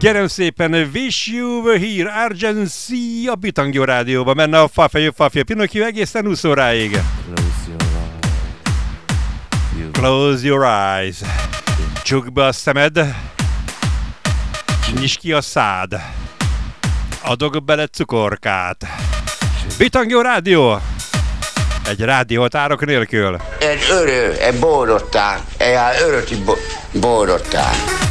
Kérem szépen, Wish You Were Here, Urgency a Bitangio rádióba. Menne a Fafia Pinocchio egészen 20 óráig. Close your eyes. Csukd be a szemed. Nyisd ki a szád. Adok bele cukorkát. Bitangio rádió. Egy rádiót árok nélkül. Egy bórottál. Egy öröti bórottál.